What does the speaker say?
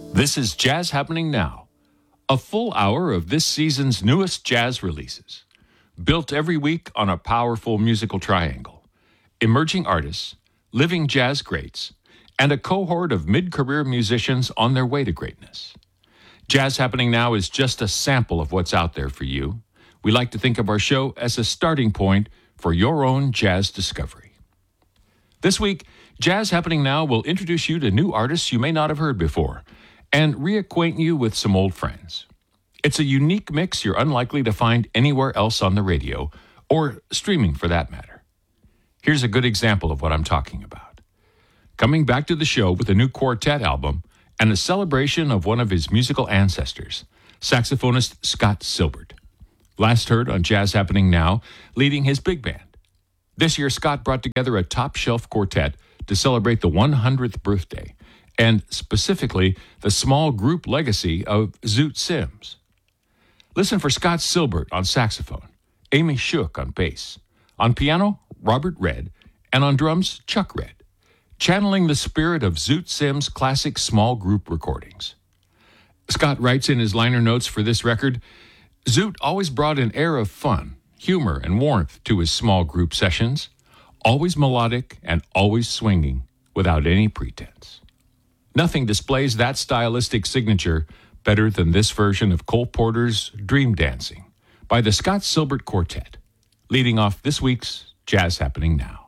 This is Jazz Happening Now, a full hour of this season's newest jazz releases, built every week on a powerful musical triangle: emerging artists, living jazz greats, and a cohort of mid-career musicians on their way to greatness. Jazz Happening Now is just a sample of what's out there for you. We like to think of our show as a starting point for your own jazz discovery. This week, Jazz Happening Now will introduce you to new artists you may not have heard before and reacquaint you with some old friends. It's a unique mix you're unlikely to find anywhere else on the radio, or streaming for that matter. Here's a good example of what I'm talking about. Coming back to the show with a new quartet album and a celebration of one of his musical ancestors, saxophonist Scott Silbert. Last heard on Jazz Happening Now, leading his big band. This year, Scott brought together a top-shelf quartet to celebrate the 100th birthday, and specifically the small group legacy of Zoot Sims. Listen for Scott Silbert on saxophone, Amy Shook on bass, on piano, Robert Redd, and on drums, Chuck Redd, channeling the spirit of Zoot Sims' classic small group recordings. Scott writes in his liner notes for this record, Zoot always brought an air of fun, humor, and warmth to his small group sessions, always melodic and always swinging without any pretense. Nothing displays that stylistic signature better than this version of Cole Porter's Dream Dancing by the Scott Silbert Quartet, leading off this week's Jazz Happening Now.